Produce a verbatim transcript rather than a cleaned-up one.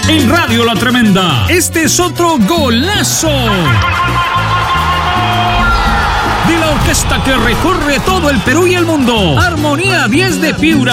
en Radio La Tremenda. Este es otro golazo de la orquesta que recorre todo el Perú y el mundo. Armonía diez de Piura.